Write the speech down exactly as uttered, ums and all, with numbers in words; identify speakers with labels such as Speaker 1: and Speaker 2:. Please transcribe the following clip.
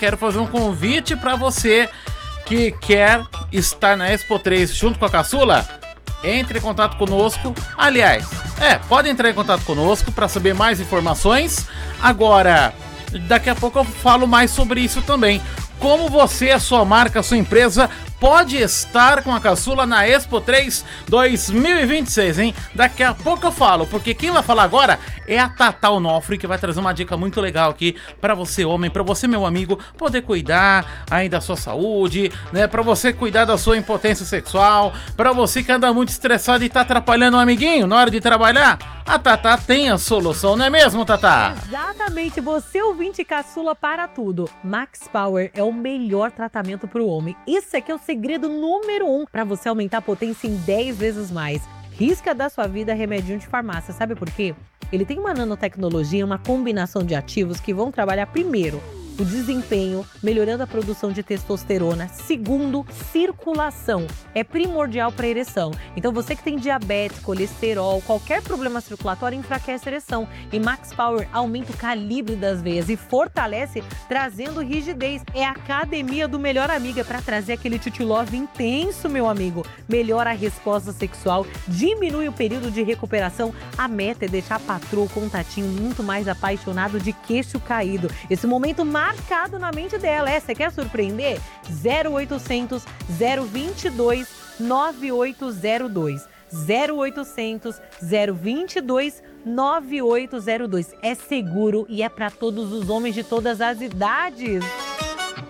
Speaker 1: quero fazer um convite para você que quer estar na Expo três junto com a caçula. Entre em contato conosco. Aliás, é, pode entrar em contato conosco para saber mais informações. Agora, daqui a pouco eu falo mais sobre isso também. Como você, a sua marca, a sua empresa pode estar com a caçula na Expo três dois mil e vinte e seis, hein? Daqui a pouco eu falo, porque quem vai falar agora é a Tatá Onofre, que vai trazer uma dica muito legal aqui pra você, homem, pra você, meu amigo, poder cuidar aí da sua saúde, né? Pra você cuidar da sua impotência sexual, pra você que anda muito estressado e tá atrapalhando um amiguinho na hora de trabalhar. A Tatá tem a solução, não é mesmo, Tatá?
Speaker 2: Exatamente, você ouvinte caçula para tudo. Max Power é o melhor tratamento para o homem. Isso aqui é o segredo número um para você aumentar a potência em dez vezes mais. Risca da sua vida remedinho de farmácia, sabe por quê? Ele tem uma nanotecnologia, uma combinação de ativos que vão trabalhar primeiro o desempenho, melhorando a produção de testosterona. Segundo, circulação. É primordial para a ereção. Então você que tem diabetes, colesterol, qualquer problema circulatório enfraquece a ereção. E Max Power aumenta o calibre das veias e fortalece, trazendo rigidez. É a academia do melhor amiga para trazer aquele titi love intenso, meu amigo. Melhora a resposta sexual, diminui o período de recuperação. A meta é deixar a patroa, o contatinho, muito mais apaixonado, de queixo caído. Esse momento marcado na mente dela. É, você quer surpreender? zero oitocentos, zero vinte e dois, nove oito zero dois. zero oitocentos, zero vinte e dois, nove oito zero dois. É seguro e é para todos os homens de todas as idades.